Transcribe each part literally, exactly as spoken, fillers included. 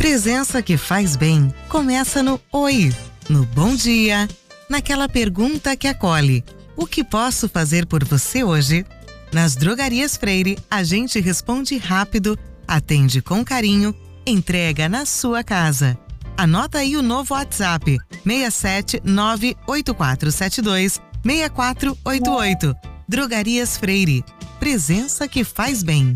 Presença que faz bem começa no oi, no bom dia, naquela pergunta que acolhe. O que posso fazer por você hoje? Nas Drogarias Freire, a gente responde rápido, atende com carinho, entrega na sua casa. Anota aí o novo WhatsApp, seis sete nove oito quatro sete dois seis quatro oito oito. Drogarias Freire. Presença que faz bem.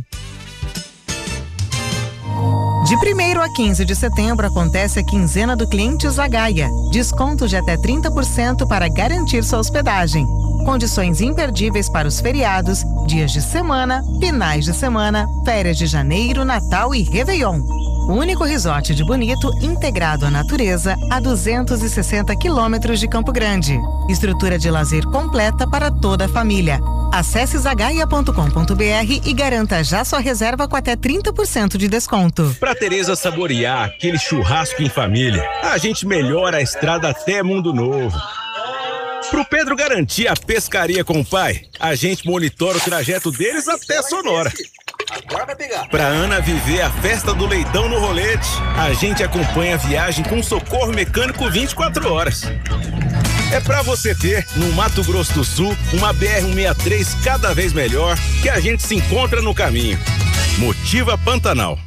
De primeiro a quinze de setembro acontece a quinzena do Cliente Zagaia. Desconto de até trinta por cento para garantir sua hospedagem. Condições imperdíveis para os feriados, dias de semana, finais de semana, férias de janeiro, Natal e Réveillon. O único resort de Bonito integrado à natureza a duzentos e sessenta quilômetros de Campo Grande. Estrutura de lazer completa para toda a família. Acesse zagaia ponto com ponto br e garanta já sua reserva com até trinta por cento de desconto. Pra Tereza saborear aquele churrasco em família, a gente melhora a estrada até Mundo Novo. Pro Pedro garantir a pescaria com o pai, a gente monitora o trajeto deles até Sonora. Agora vai pegar. Pra Ana viver a festa do leitão no rolete, a gente acompanha a viagem com socorro mecânico vinte e quatro horas. É pra você ter, no Mato Grosso do Sul, uma B R cento e sessenta e três cada vez melhor, que a gente se encontra no caminho. Motiva Pantanal.